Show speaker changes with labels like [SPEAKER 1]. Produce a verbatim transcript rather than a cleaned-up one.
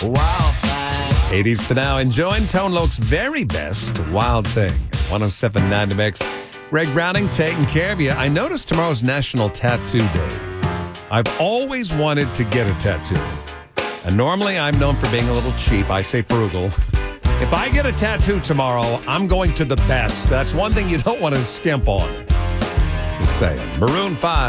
[SPEAKER 1] Wild Thing.
[SPEAKER 2] eighties to now. Enjoying Tone Loc's very best Wild Thing. one oh seven point nine The Mix. Greg Browning taking care of you. I noticed tomorrow's National Tattoo Day. I've always wanted to get a tattoo. And normally I'm known for being a little cheap. I say frugal. If I get a tattoo tomorrow, I'm going to the best. That's one thing you don't want to skimp on. Just saying. Maroon five.